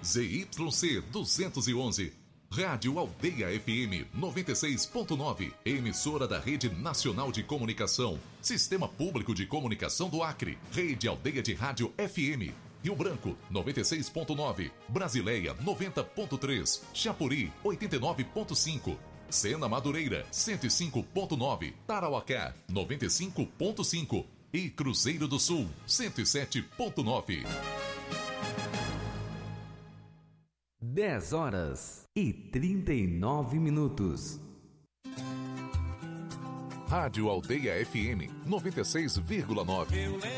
ZYC 211. Rádio Aldeia FM 96.9, emissora da Rede Nacional de Comunicação, Sistema Público de Comunicação do Acre, Rede Aldeia de Rádio FM, Rio Branco 96.9, Brasileia 90.3, Chapuri 89.5, Sena Madureira 105.9, Tarauacá 95.5 e Cruzeiro do Sul 107.9. 10h39. Rádio Aldeia FM 96,9.